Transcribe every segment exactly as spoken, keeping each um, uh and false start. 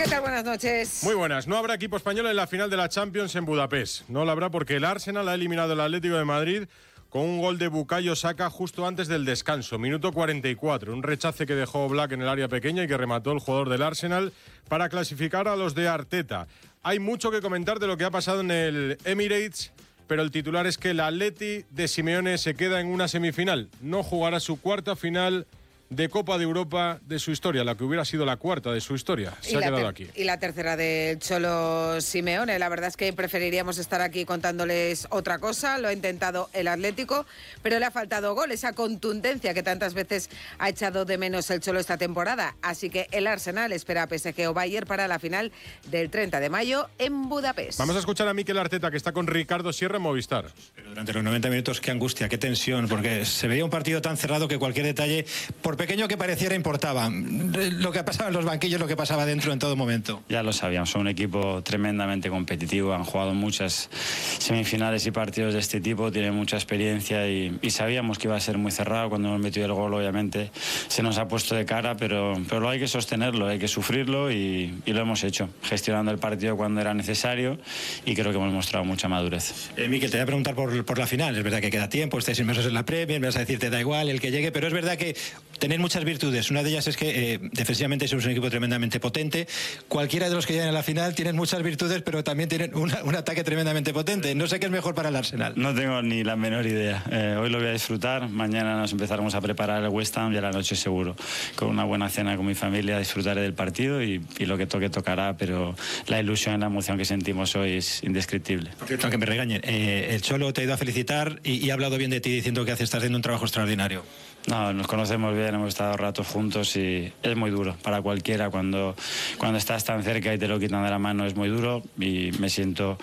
¿Qué tal? Buenas noches. Muy buenas. No habrá equipo español en la final de la Champions en Budapest. No lo habrá porque el Arsenal ha eliminado al Atlético de Madrid con un gol de Bukayo Saka justo antes del descanso, minuto cuarenta y cuatro. Un rechace que dejó Black en el área pequeña y que remató el jugador del Arsenal para clasificar a los de Arteta. Hay mucho que comentar de lo que ha pasado en el Emirates, pero el titular es que el Atleti de Simeone se queda en una semifinal. No jugará su cuarta final de Copa de Europa de su historia, la que hubiera sido la cuarta de su historia. Se ha quedado aquí. Y la tercera del Cholo Simeone. La verdad es que preferiríamos estar aquí contándoles otra cosa. Lo ha intentado el Atlético, pero le ha faltado gol, esa contundencia que tantas veces ha echado de menos el Cholo esta temporada. Así que el Arsenal espera a P S G o Bayern para la final del treinta de mayo en Budapest. Vamos a escuchar a Mikel Arteta, que está con Ricardo Sierra en Movistar. Pero durante los noventa minutos, qué angustia, qué tensión, porque se veía un partido tan cerrado que cualquier detalle, por pequeño que pareciera, importaba. Lo que pasaba en los banquillos, lo que pasaba dentro en todo momento. Ya lo sabíamos, son un equipo tremendamente competitivo, han jugado muchas semifinales y partidos de este tipo, tienen mucha experiencia y, y sabíamos que iba a ser muy cerrado. Cuando hemos metido el gol, obviamente se nos ha puesto de cara, pero, pero lo hay que sostenerlo, hay que sufrirlo y, y lo hemos hecho, gestionando el partido cuando era necesario, y creo que hemos mostrado mucha madurez. Eh, Mikel, te voy a preguntar por, por la final. Es verdad que queda tiempo, estáis inmersos en la Premier, me vas a decir te da igual el que llegue, pero es verdad que tenéis muchas virtudes. Una de ellas es que eh, defensivamente es un equipo tremendamente potente. Cualquiera de los que llegan a la final tienen muchas virtudes, pero también tienen una, un ataque tremendamente potente. No sé qué es mejor para el Arsenal. No tengo ni la menor idea. Eh, hoy lo voy a disfrutar. Mañana nos empezaremos a preparar el West Ham y a la noche seguro. Con una buena cena con mi familia disfrutaré del partido y, y lo que toque tocará, pero la ilusión y la emoción que sentimos hoy es indescriptible. Por cierto, aunque me regañen, eh, el Cholo te ha ido a felicitar y, y ha hablado bien de ti, diciendo que estás haciendo un trabajo extraordinario. No, nos conocemos bien, hemos estado ratos juntos y es muy duro para cualquiera. Cuando, cuando estás tan cerca y te lo quitan de la mano es muy duro, y me siento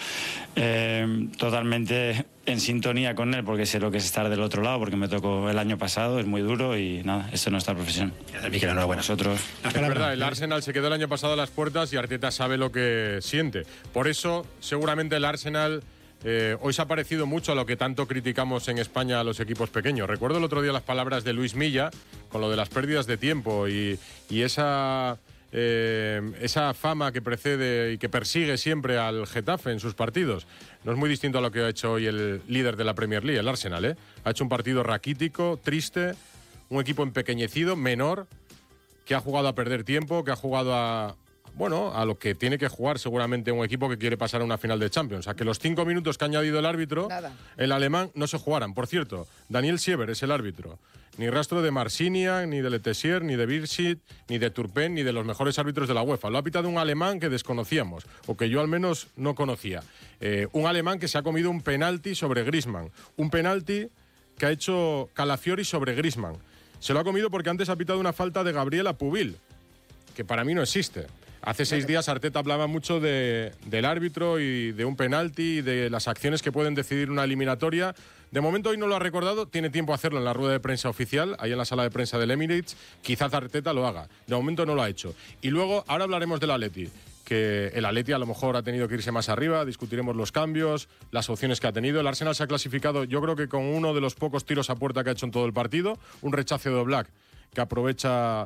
eh, totalmente en sintonía con él, porque sé lo que es estar del otro lado, porque me tocó el año pasado, es muy duro y nada, esto es nuestra profesión. Mikel, enhorabuena. Nosotros. Es verdad, el Arsenal se quedó el año pasado a las puertas y Arteta sabe lo que siente. Por eso, seguramente el Arsenal Eh, hoy se ha parecido mucho a lo que tanto criticamos en España a los equipos pequeños. Recuerdo el otro día las palabras de Luis Milla con lo de las pérdidas de tiempo y, y esa, eh, esa fama que precede y que persigue siempre al Getafe en sus partidos. No es muy distinto a lo que ha hecho hoy el líder de la Premier League, el Arsenal, ¿eh? Ha hecho un partido raquítico, triste, un equipo empequeñecido, menor, que ha jugado a perder tiempo, que ha jugado a... Bueno, a lo que tiene que jugar seguramente un equipo que quiere pasar a una final de Champions. A que los cinco minutos que ha añadido el árbitro, Nada. el alemán, no se jugaran. Por cierto, Daniel Siever es el árbitro. Ni rastro de Marciniak, ni de Letessier, ni de Birsit, ni de Turpin, ni de los mejores árbitros de la UEFA. Lo ha pitado un alemán que desconocíamos, o que yo al menos no conocía. Eh, un alemán que se ha comido un penalti sobre Griezmann. Un penalti que ha hecho Calafiori sobre Griezmann. Se lo ha comido porque antes ha pitado una falta de Gabriela Pubil, que para mí no existe. Hace seis días Arteta hablaba mucho de, del árbitro y de un penalti y de las acciones que pueden decidir una eliminatoria. De momento hoy no lo ha recordado, tiene tiempo a hacerlo en la rueda de prensa oficial, ahí en la sala de prensa del Emirates. Quizás Arteta lo haga, de momento no lo ha hecho. Y luego, ahora hablaremos del Atleti, que el Atleti a lo mejor ha tenido que irse más arriba, discutiremos los cambios, las opciones que ha tenido. El Arsenal se ha clasificado, yo creo que con uno de los pocos tiros a puerta que ha hecho en todo el partido, un rechace de Black que aprovecha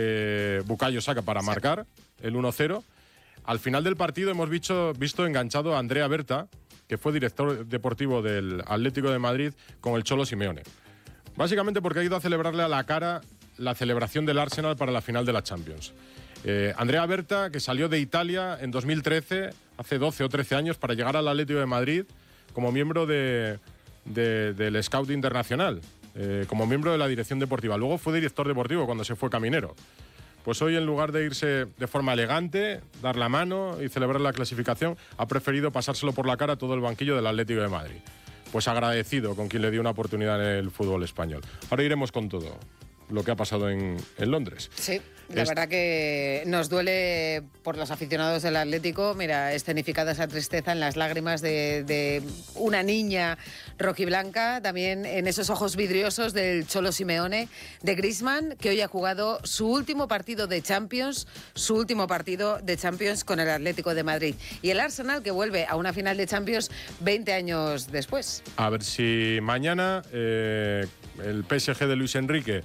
eh, Bukayo Saka para marcar el uno cero. Al final del partido hemos visto, visto enganchado a Andrea Berta, que fue director deportivo del Atlético de Madrid, con el Cholo Simeone. Básicamente porque ha ido a celebrarle a la cara la celebración del Arsenal para la final de la Champions. Eh, Andrea Berta, que salió de Italia en dos mil trece, hace doce o trece años, para llegar al Atlético de Madrid como miembro de, de, del Scout Internacional, eh, como miembro de la dirección deportiva. Luego fue director deportivo cuando se fue Caminero. Pues hoy, en lugar de irse de forma elegante, dar la mano y celebrar la clasificación, ha preferido pasárselo por la cara a todo el banquillo del Atlético de Madrid. Pues agradecido con quien le dio una oportunidad en el fútbol español. Ahora iremos con todo lo que ha pasado en, en Londres. Sí, la es... verdad que nos duele por los aficionados del Atlético. Mira, escenificada esa tristeza en las lágrimas de, de una niña rojiblanca, también en esos ojos vidriosos del Cholo Simeone, de Griezmann, que hoy ha jugado su último partido de Champions, su último partido de Champions con el Atlético de Madrid. Y el Arsenal, que vuelve a una final de Champions veinte años después. A ver si mañana eh, el P S G de Luis Enrique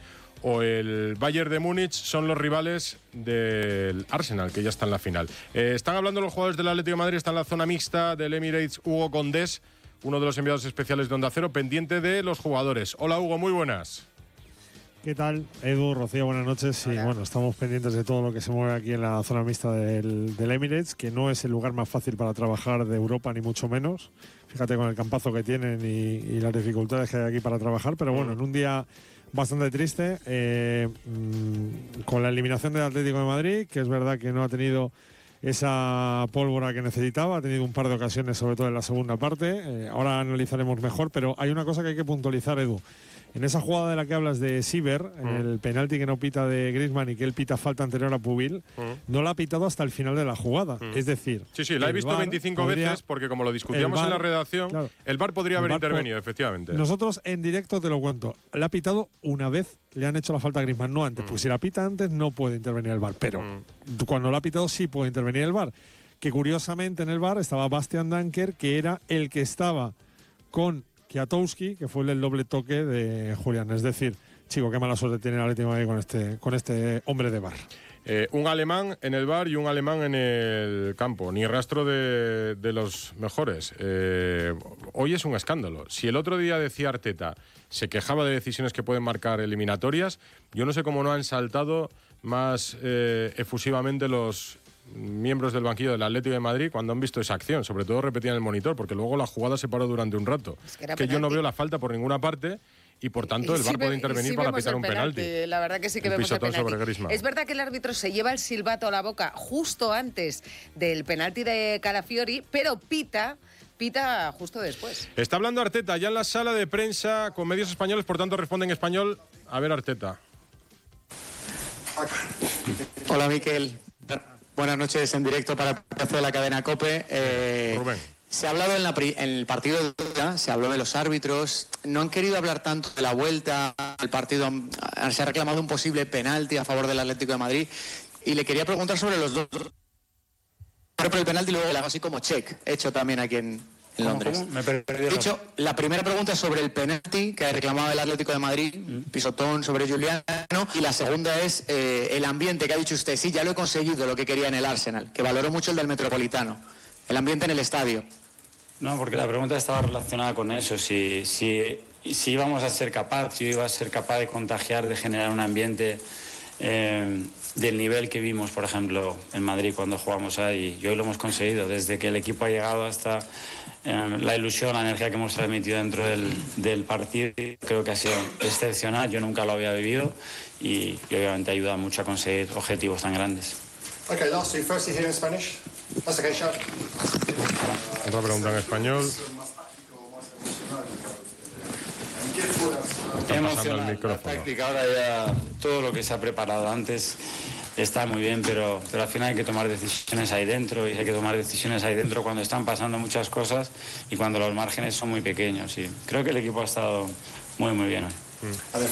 o el Bayern de Múnich son los rivales del Arsenal, que ya está en la final. Eh, están hablando los jugadores del Atlético de Madrid, está en la zona mixta del Emirates Hugo Condés, uno de los enviados especiales de Onda Cero, pendiente de los jugadores. Hola Hugo, muy buenas. ¿Qué tal? Edu, Rocío, buenas noches. Y bueno, estamos pendientes de todo lo que se mueve aquí en la zona mixta del, del Emirates, que no es el lugar más fácil para trabajar de Europa, ni mucho menos. Fíjate con el campazo que tienen y, y las dificultades que hay aquí para trabajar. Pero bueno, en un día bastante triste, eh, mmm, con la eliminación del Atlético de Madrid, que es verdad que no ha tenido esa pólvora que necesitaba, ha tenido un par de ocasiones, sobre todo en la segunda parte. Eh, ahora analizaremos mejor, pero hay una cosa que hay que puntualizar, Edu. En esa jugada de la que hablas de Siever, mm. en el penalti que no pita de Griezmann y que él pita falta anterior a Pubil, mm. no la ha pitado hasta el final de la jugada. Mm. Es decir, sí, sí, la he visto veinticinco podría, veces porque como lo discutíamos en la redacción, claro, el V A R podría haber intervenido, efectivamente. Nosotros en directo te lo cuento. Le ha pitado una vez, le han hecho la falta a Griezmann, no antes. Mm. Pues si la pita antes no puede intervenir el V A R, pero mm. cuando la ha pitado sí puede intervenir el V A R. Que curiosamente en el V A R estaba Bastian Danker, que era el que estaba con Kwiatkowski, que fue el del doble toque de Julián. Es decir, chico, qué mala suerte tiene el Atlético de Madrid con este, con este hombre de V A R. Eh, un alemán en el V A R y un alemán en el campo. Ni rastro de, de los mejores. Eh, hoy es un escándalo. Si el otro día decía Arteta, se quejaba de decisiones que pueden marcar eliminatorias, yo no sé cómo no han saltado más eh, efusivamente los miembros del banquillo del Atlético de Madrid cuando han visto esa acción, sobre todo repetían el monitor, porque luego la jugada se paró durante un rato. Es que, que yo no veo la falta por ninguna parte y por tanto el V A R sí puede intervenir sí para pitar un penalti. penalti. La verdad que sí que vemos el penalti. Sobre Griezmann. Es verdad que el árbitro se lleva el silbato a la boca justo antes del penalti de Calafiori, pero pita pita justo después. Está hablando Arteta ya en la sala de prensa con medios españoles, por tanto responde en español. A ver, Arteta. Hola, Miquel. Buenas noches en directo para de la cadena COPE. Eh, Rubén. Se ha hablado en, la, en el partido de vuelta, se habló de los árbitros, no han querido hablar tanto de la vuelta al partido, se ha reclamado un posible penalti a favor del Atlético de Madrid y le quería preguntar sobre los dos. Por el penalti y luego le hago así como check, hecho también aquí en, en Londres. ¿Cómo? Me perdí. Dicho, la primera pregunta es sobre el penalti que reclamaba el Atlético de Madrid, mm. pisotón sobre Juliano, y la segunda es eh, el ambiente que ha dicho usted. Sí, ya lo he conseguido, lo que quería en el Arsenal, que valoró mucho el del Metropolitano, el ambiente en el estadio. No, porque la pregunta estaba relacionada con eso, si, si, si íbamos a ser capaz, si iba a ser capaz de contagiar, de generar un ambiente eh, del nivel que vimos, por ejemplo, en Madrid cuando jugamos ahí. Y hoy lo hemos conseguido, desde que el equipo ha llegado hasta eh, la ilusión, la energía que hemos transmitido dentro del, del partido, creo que ha sido excepcional, yo nunca lo había vivido y, y obviamente ayuda mucho a conseguir objetivos tan grandes. Okay, last two. Firstly here in Spanish. That's okay, Shaq. Otra pregunta en español. Emocional, la táctica, ahora ya todo lo que se ha preparado antes está muy bien, pero, pero al final hay que tomar decisiones ahí dentro y hay que tomar decisiones ahí dentro cuando están pasando muchas cosas y cuando los márgenes son muy pequeños. Y creo que el equipo ha estado muy, muy bien hoy. Pues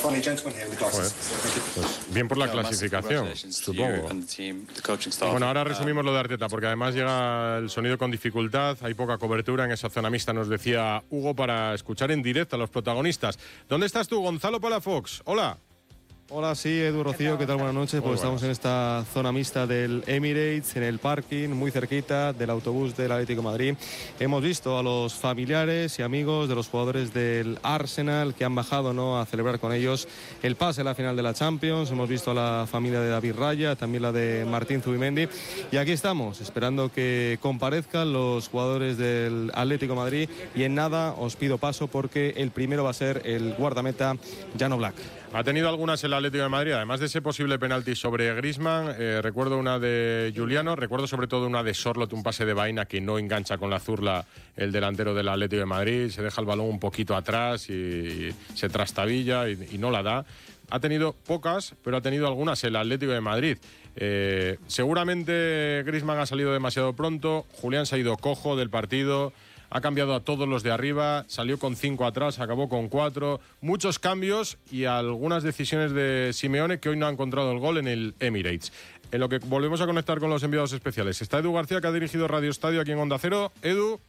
bien por la clasificación, supongo. Bueno, ahora resumimos lo de Arteta, porque además llega el sonido con dificultad, hay poca cobertura en esa zona mixta, nos decía Hugo, para escuchar en directo a los protagonistas. ¿Dónde estás tú, Gonzalo Palafox? Hola. Hola, sí, Edu, Rocío, ¿qué tal? Buenas noches. Pues estamos en esta zona mixta del Emirates, en el parking, muy cerquita del autobús del Atlético de Madrid. Hemos visto a los familiares y amigos de los jugadores del Arsenal que han bajado, ¿no?, a celebrar con ellos el pase a la final de la Champions. Hemos visto a la familia de David Raya, también la de Martín Zubimendi. Y aquí estamos, esperando que comparezcan los jugadores del Atlético de Madrid. Y en nada os pido paso porque el primero va a ser el guardameta Jan Oblak. Ha tenido algunas el Atlético de Madrid, además de ese posible penalti sobre Griezmann. Eh, recuerdo una de Juliano, recuerdo sobre todo una de Sorloth, un pase de vaina que no engancha con la zurla el delantero del Atlético de Madrid. Se deja el balón un poquito atrás y, y se trastabilla y, y no la da. Ha tenido pocas, pero ha tenido algunas el Atlético de Madrid. Eh, seguramente Griezmann ha salido demasiado pronto, Julián se ha ido cojo del partido. Ha cambiado a todos los de arriba, salió con cinco atrás, acabó con cuatro. Muchos cambios y algunas decisiones de Simeone que hoy no ha encontrado el gol en el Emirates. En lo que volvemos a conectar con los enviados especiales. Está Edu García, que ha dirigido Radio Estadio aquí en Onda Cero. Edu.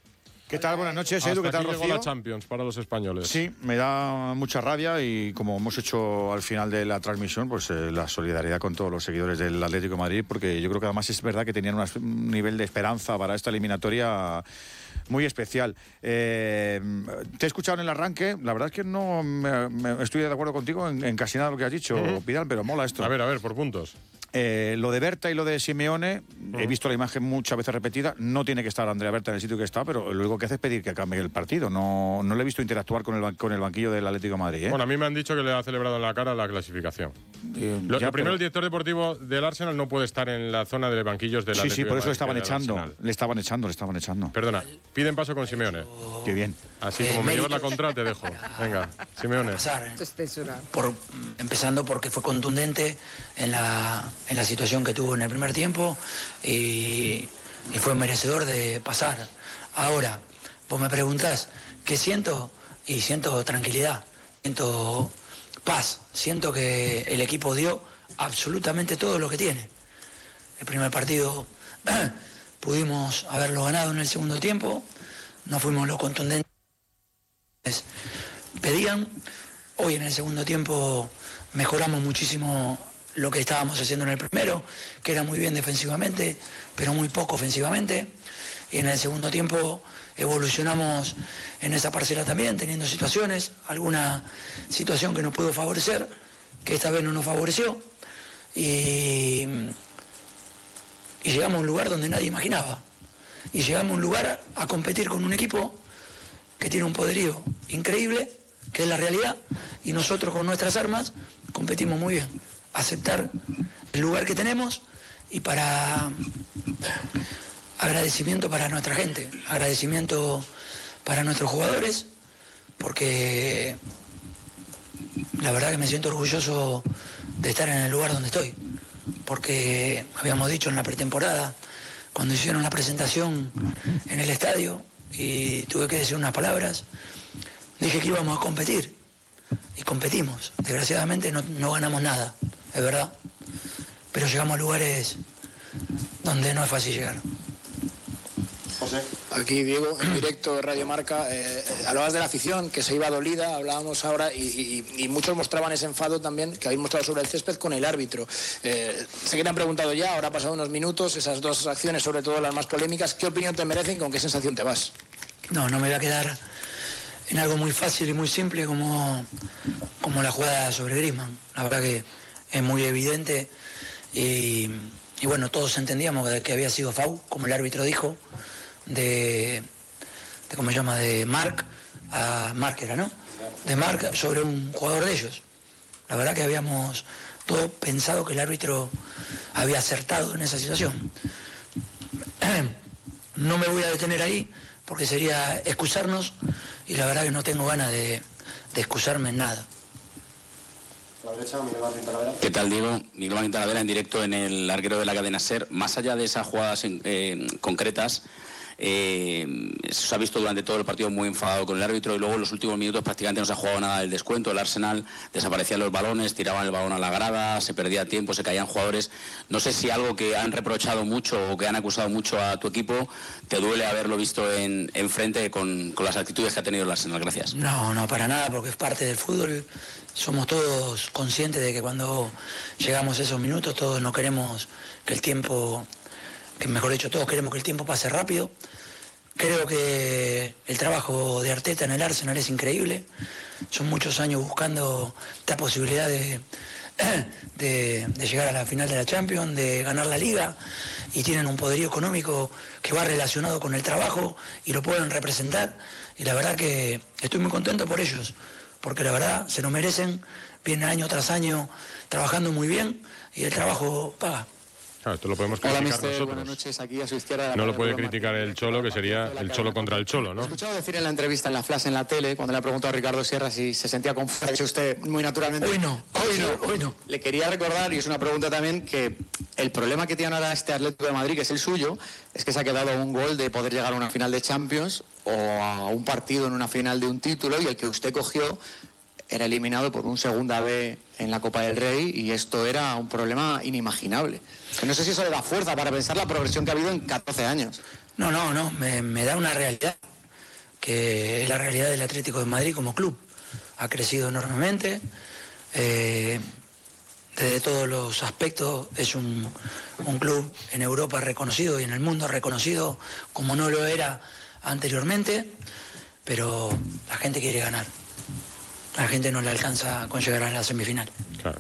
¿Qué tal? Buenas noches, Edu. Hasta ¿Qué tal, aquí llegó Rocío? la Champions para los españoles. Sí, me da mucha rabia y como hemos hecho al final de la transmisión, pues eh, la solidaridad con todos los seguidores del Atlético de Madrid, porque yo creo que además es verdad que tenían una- un nivel de esperanza para esta eliminatoria muy especial. Eh, te he escuchado en el arranque, la verdad es que no me- me- estoy de acuerdo contigo en, en casi nada de lo que has dicho, Ujú. Vidal, pero mola esto. A ver, a ver, por puntos. Eh, lo de Berta y lo de Simeone, he visto la imagen muchas veces repetida, no tiene que estar Andrea Berta en el sitio que está, pero lo único que hace es pedir que cambie el partido. No, no le he visto interactuar con el, ban- con el banquillo del Atlético de Madrid. ¿eh? Bueno, a mí me han dicho que le ha celebrado en la cara la clasificación. Eh, Lo, ya, lo primero, pero- el director deportivo del Arsenal no puede estar en la zona de banquillos del Sí, Atlético sí, de por eso Madrid, le estaban que del echando. Arsenal. Le estaban echando, le estaban echando. Perdona, piden paso con Simeone. Qué bien. Así como me llevas la contra, te dejo. Venga, Simeone. pasar, ¿eh? Es tesura. Por, empezando porque fue contundente en la, en la situación que tuvo en el primer tiempo y, y fue merecedor de pasar. Ahora, vos me preguntás, ¿qué siento? Y siento tranquilidad, siento paz, siento que el equipo dio absolutamente todo lo que tiene. El primer partido pudimos haberlo ganado en el segundo tiempo, no fuimos lo contundentes pedían. Hoy en el segundo tiempo mejoramos muchísimo lo que estábamos haciendo en el primero, que era muy bien defensivamente, pero muy poco ofensivamente. Y en el segundo tiempo evolucionamos en esa parcela también, teniendo situaciones, alguna situación que nos pudo favorecer, que esta vez no nos favoreció. Y, y llegamos a un lugar donde nadie imaginaba. Y llegamos a un lugar a competir con un equipo que tiene un poderío increíble, que es la realidad, y nosotros con nuestras armas competimos muy bien. Aceptar el lugar que tenemos y para agradecimiento para nuestra gente, agradecimiento para nuestros jugadores, porque la verdad que me siento orgulloso de estar en el lugar donde estoy, porque habíamos dicho en la pretemporada, cuando hicieron la presentación en el estadio y tuve que decir unas palabras, dije que íbamos a competir y competimos. Desgraciadamente no, no ganamos nada, es verdad, pero llegamos a lugares donde no es fácil llegar. José. Aquí Diego, en directo de Radio Marca, eh, hablabas de la afición que se iba dolida, hablábamos ahora y, y, y muchos mostraban ese enfado también que habéis mostrado sobre el césped con el árbitro. Eh, sé que te han preguntado ya, ahora ha pasado unos minutos, esas dos acciones, sobre todo las más polémicas, ¿qué opinión te merecen y con qué sensación te vas? No, no me voy a quedar en algo muy fácil y muy simple como, como la jugada sobre Griezmann. La verdad que es muy evidente y, y bueno, todos entendíamos que, que había sido foul, como el árbitro dijo, de, de ¿cómo se llama?, de Marc a Marc era, ¿no? De Marc sobre un jugador de ellos. La verdad que habíamos todos pensado que el árbitro había acertado en esa situación. No me voy a detener ahí porque sería excusarnos y la verdad que no tengo ganas de, de excusarme en nada. A la derecha, Miguel Martín Talavera. ¿Qué tal, Diego? Miguel Martín Talavera en directo en el larguero de la cadena SER. Más allá de esas jugadas en, eh, concretas, eh, se ha visto durante todo el partido muy enfadado con el árbitro y luego en los últimos minutos prácticamente no se ha jugado nada del descuento. El Arsenal desaparecían los balones, tiraban el balón a la grada, se perdía tiempo, se caían jugadores. No sé si algo que han reprochado mucho o que han acusado mucho a tu equipo te duele haberlo visto en, en frente con, con las actitudes que ha tenido el Arsenal. Gracias. No, no, para nada, porque es parte del fútbol. Somos todos conscientes de que cuando llegamos a esos minutos todos no queremos que el tiempo, que mejor dicho, todos queremos que el tiempo pase rápido. Creo que el trabajo de Arteta en el Arsenal es increíble. Son muchos años buscando esta posibilidad de, de, de llegar a la final de la Champions, de ganar la Liga, y tienen un poderío económico que va relacionado con el trabajo y lo pueden representar. Y la verdad que estoy muy contento por ellos, porque la verdad se lo merecen, vienen año tras año trabajando muy bien y el trabajo paga. Claro, esto lo podemos Hola, criticar mister, nosotros. buenas noches, aquí a su izquierda. No lo puede criticar el Cholo, que sería el Cholo contra el Cholo, He ¿no? escuchado decir en la entrevista en la Flash en la tele, cuando le ha preguntado a Ricardo Sierra si se sentía conforme, ha dicho usted muy naturalmente. Hoy no, hoy no, hoy no. Le quería recordar, y es una pregunta también, que el problema que tiene ahora este Atlético de Madrid, que es el suyo, es que se ha quedado a un gol de poder llegar a una final de Champions o a un partido en una final de un título, y el que usted cogió era eliminado por un segunda B en la Copa del Rey, y esto era un problema inimaginable. Que no sé si eso le da fuerza para pensar la progresión que ha habido en catorce años. No, no, no, me, me da una realidad. que es la realidad del Atlético de Madrid como club. Ha crecido enormemente, eh, desde todos los aspectos es un, un club en Europa reconocido y en el mundo reconocido como no lo era anteriormente, pero la gente quiere ganar. La gente no le alcanza con llegar a la semifinal. Claro.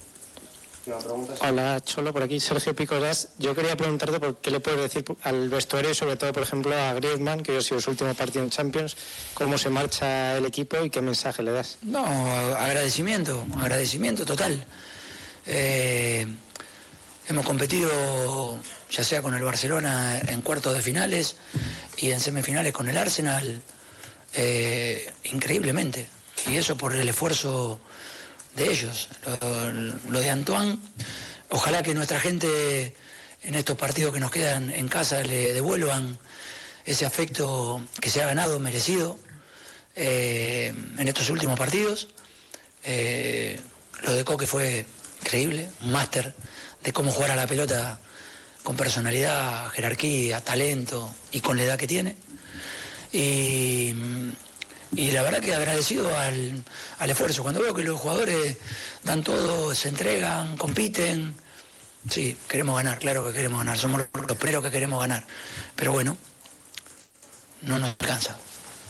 Hola, Cholo, por aquí Sergio Picodas. Yo quería preguntarte por qué le puedes decir al vestuario y sobre todo, por ejemplo, a Griezmann, que hoy ha sido su último partido en Champions, cómo se marcha el equipo y qué mensaje le das. No, agradecimiento, agradecimiento total. Eh, hemos competido ya sea con el Barcelona en cuartos de finales y en semifinales con el Arsenal, eh, increíblemente. Y eso por el esfuerzo de ellos, lo, lo de Antoine. Ojalá que nuestra gente en estos partidos que nos quedan en casa le devuelvan ese afecto que se ha ganado, merecido, eh, en estos últimos partidos. Eh, lo de Coque fue increíble, un máster de cómo jugar a la pelota con personalidad, jerarquía, talento y con la edad que tiene. Y... Y la verdad que agradecido al, al esfuerzo. Cuando veo que los jugadores dan todo, se entregan, compiten, sí, queremos ganar, claro que queremos ganar, somos los primeros que queremos ganar. Pero bueno, no nos alcanza.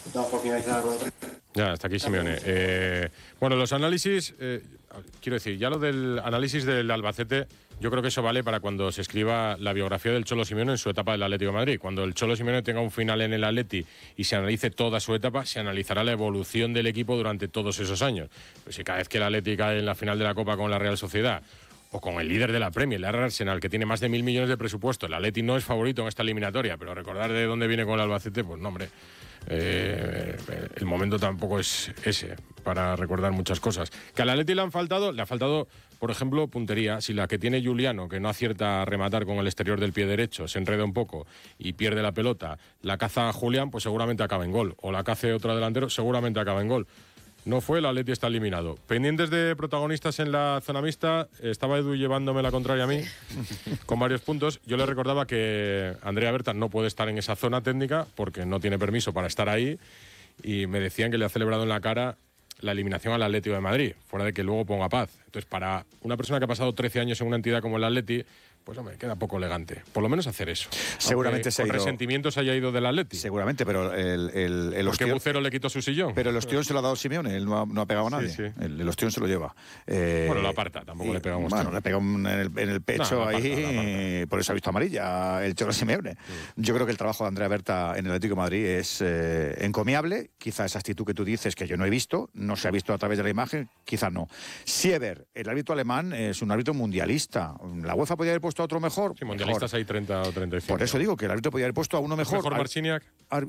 Ya, hasta aquí Simeone. Eh, bueno, los análisis, eh, quiero decir, ya lo del análisis del Albacete, yo creo que eso vale para cuando se escriba la biografía del Cholo Simeone en su etapa del Atlético de Madrid. Cuando el Cholo Simeone tenga un final en el Atleti y se analice toda su etapa, se analizará la evolución del equipo durante todos esos años. Pues si cada vez que el Atleti cae en la final de la Copa con la Real Sociedad o con el líder de la Premier, el Arsenal, que tiene más de mil millones de presupuesto, el Atleti no es favorito en esta eliminatoria, pero recordar de dónde viene con el Albacete, pues no, hombre. Eh, el momento tampoco es ese para recordar muchas cosas. Que al Atleti le han faltado, le ha faltado, por ejemplo, puntería. Si la que tiene Juliano, que no acierta a rematar con el exterior del pie derecho, se enreda un poco y pierde la pelota, la caza a Julián, pues seguramente acaba en gol. O la cace otro delantero, seguramente acaba en gol. No fue, el Atleti está eliminado. Pendientes de protagonistas en la zona mixta, estaba Edu llevándome la contraria a mí, con varios puntos. Yo le recordaba que Andrea Berta no puede estar en esa zona técnica porque no tiene permiso para estar ahí y me decían que le ha celebrado en la cara la eliminación al Atlético de Madrid, fuera de que luego ponga paz. Entonces, para una persona que ha pasado trece años en una entidad como el Atleti, pues hombre, queda poco elegante. Por lo menos hacer eso. Seguramente se ha ido. Con resentimiento se haya ido del Atleti. Seguramente, pero el, el, el Porque ostión, Bucero le quitó su sillón. Pero el ostión se lo ha dado Simeone, él no ha, no ha pegado a nadie. Sí, sí. El, el ostión se lo lleva. Eh, bueno, lo aparta, tampoco y, le pega un Bueno, le pega un, en, el, en el pecho no, ahí, aparta, aparta. Por eso ha visto amarilla el Cholo Simeone. Sí. Yo creo que el trabajo de Andrea Berta en el Atlético de Madrid es eh, encomiable. Quizá esa actitud que tú dices, que yo no he visto, no se ha visto a través de la imagen, quizá no. Siever, el árbitro alemán, es un árbitro mundialista. ¿La UEFA podría haber puesto a otro mejor? Sí, mundialistas hay treinta o treinta y cinco. Por eso digo que el árbitro podría haber puesto a uno mejor. ¿Mejor Marciniak?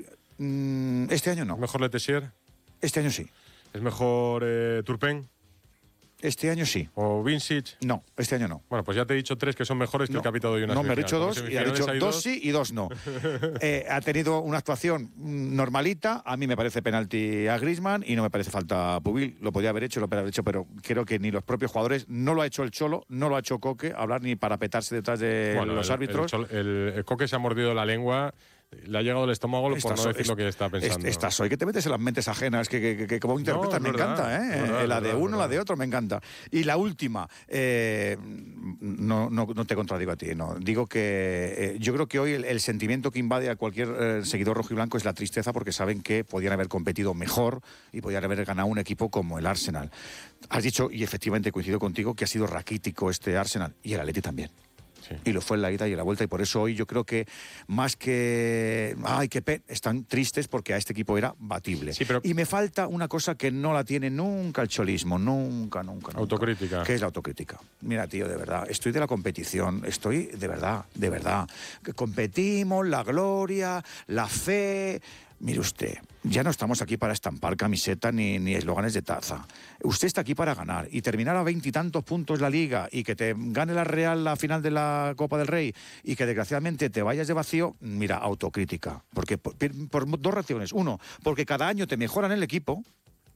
Este año no. ¿Es mejor Letessier? Este año sí. ¿Es mejor eh, Turpin? Este año sí. ¿O Vincic? No, este año no. Bueno, pues ya te he dicho tres que son mejores que no, el capitán de una No, me he dicho dos y ha dicho dos, dos sí y dos no. eh, ha tenido una actuación normalita. A mí me parece penalti a Griezmann y no me parece falta a Pubil. Lo podía haber hecho, lo podía haber hecho, pero creo que ni los propios jugadores, no lo ha hecho el Cholo, no lo ha hecho Coque, hablar ni para petarse detrás de bueno, los el, árbitros. El, el, el Coque se ha mordido la lengua. Le ha llegado el estómago por no decir lo que está pensando. Estás hoy que te metes en las mentes ajenas, que, que, que como interpretas, no, me verdad, encanta, ¿eh? Verdad, la de verdad, uno, verdad. La de otro, me encanta. Y la última, eh, no, no, no te contradigo a ti, no. Digo que eh, yo creo que hoy el, el sentimiento que invade a cualquier eh, seguidor rojiblanco es la tristeza porque saben que podían haber competido mejor y podían haber ganado un equipo como el Arsenal. Has dicho, y efectivamente coincido contigo, que ha sido raquítico este Arsenal y el Atleti también. Sí. Y lo fue en la ida y en la vuelta, y por eso hoy yo creo que más que ay qué pe están tristes porque a este equipo era batible. Sí, pero... Y me falta una cosa que no la tiene nunca el cholismo, nunca, nunca, nunca. Autocrítica. ¿Qué es la autocrítica? Mira, tío, de verdad, estoy de la competición, estoy de verdad, de verdad. Que competimos, la gloria, la fe. Mire usted, ya no estamos aquí para estampar camiseta ni, ni eslóganes de taza. Usted está aquí para ganar y terminar a veintitantos puntos la Liga y que te gane la Real la final de la Copa del Rey y que desgraciadamente te vayas de vacío. Mira, autocrítica. Porque por, por dos razones. Uno, porque cada año te mejoran el equipo.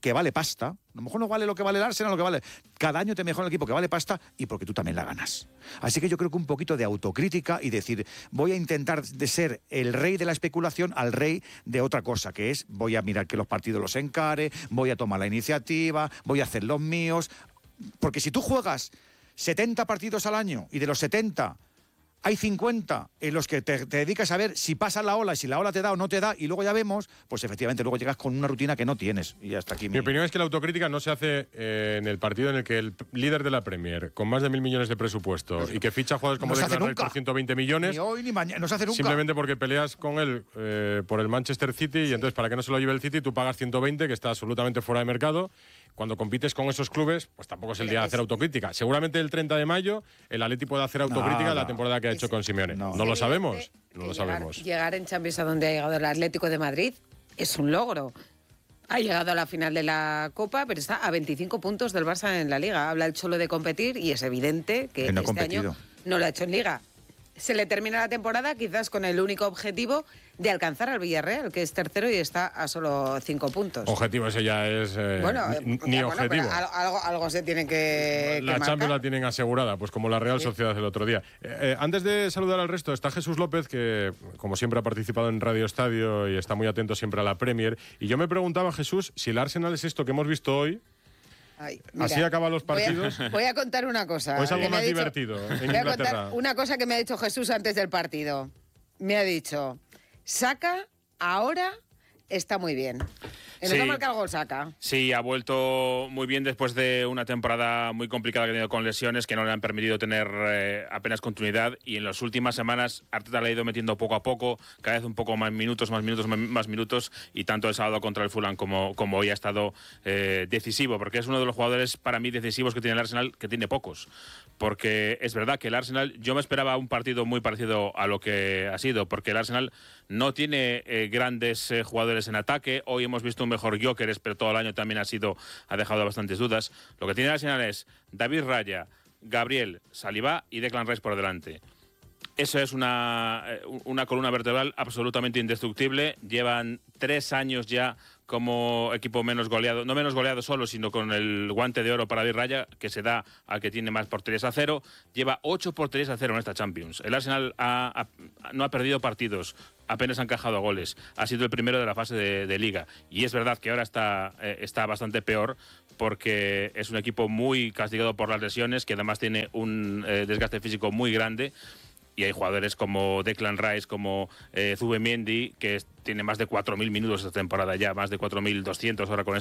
que vale pasta. A lo mejor no vale lo que vale el Arsenal, lo que vale. Cada año te mejora el equipo que vale pasta y porque tú también la ganas. Así que yo creo que un poquito de autocrítica y decir, voy a intentar de ser el rey de la especulación al rey de otra cosa, que es voy a mirar que los partidos los encare, voy a tomar la iniciativa, voy a hacer los míos. Porque si tú juegas setenta partidos al año y de los setenta hay cincuenta en los que te, te dedicas a ver si pasa la ola y si la ola te da o no te da y luego ya vemos, pues efectivamente luego llegas con una rutina que no tienes y hasta aquí. Mi, mi opinión es que la autocrítica no se hace eh, en el partido en el que el líder de la Premier, con más de mil millones de presupuesto no, y que ficha jugadores como no Declan Rice por ciento veinte millones, ni hoy ni mañana, no se hace nunca. Simplemente porque peleas con él eh, por el Manchester City sí. y entonces para que no se lo lleve el City tú pagas ciento veinte, que está absolutamente fuera de mercado. Cuando compites con esos clubes, pues tampoco es el día de hacer autocrítica. Seguramente el treinta de mayo el Atleti puede hacer autocrítica de la temporada que ha hecho con Simeone. No, no lo sabemos, no lo sabemos. Llegar, llegar en Champions a donde ha llegado el Atlético de Madrid es un logro. Ha llegado a la final de la Copa, pero está a veinticinco puntos del Barça en la Liga. Habla el Cholo de competir y es evidente que, que no este año no lo ha hecho en Liga. Se le termina la temporada quizás con el único objetivo de alcanzar al Villarreal, que es tercero y está a solo cinco puntos. Objetivo ese ya es eh, bueno, ni, ni bueno, objetivo. Algo, algo se tiene que La que Champions la tienen asegurada, pues como la Real sí. Sociedad el otro día. Eh, eh, antes de saludar al resto, está Jesús López, que como siempre ha participado en Radio Estadio y está muy atento siempre a la Premier. Y yo me preguntaba, Jesús, si el Arsenal es esto que hemos visto hoy. Ay, mira, así acaban los partidos. Voy a, voy a contar una cosa. ¿O es algo más dicho, divertido en voy a Inglaterra? contar una cosa que me ha dicho Jesús antes del partido. Me ha dicho, Saka ahora está muy bien. En sí. el marca el gol Saka. Sí, ha vuelto muy bien después de una temporada muy complicada que ha tenido con lesiones que no le han permitido tener eh, apenas continuidad, y en las últimas semanas Arteta le ha ido metiendo poco a poco, cada vez un poco más minutos, más minutos, más minutos, y tanto el sábado contra el Fulham como, como hoy ha estado eh, decisivo, porque es uno de los jugadores para mí decisivos que tiene el Arsenal, que tiene pocos. Porque es verdad que el Arsenal, yo me esperaba un partido muy parecido a lo que ha sido, porque el Arsenal no tiene eh, grandes eh, jugadores en ataque. Hoy hemos visto un mejor Gyökeres, pero todo el año también ha sido ha dejado bastantes dudas. Lo que tiene el Arsenal es David Raya, Gabriel, Saliba y Declan Rice por delante. Eso es una, una columna vertebral absolutamente indestructible. Llevan tres años ya como equipo menos goleado, no menos goleado solo, sino con el guante de oro para David Raya, que se da al que tiene más porterías a cero. Lleva ocho porterías a cero en esta Champions. El Arsenal ha, ha, no ha perdido partidos, apenas ha encajado goles. Ha sido el primero de la fase de, de Liga. Y es verdad que ahora está, eh, está bastante peor, porque es un equipo muy castigado por las lesiones, que además tiene un eh, desgaste físico muy grande. Y hay jugadores como Declan Rice, como eh, Zubimendi, que es, tiene más de cuatro mil minutos esta temporada ya, más de cuatro mil doscientos ahora con esta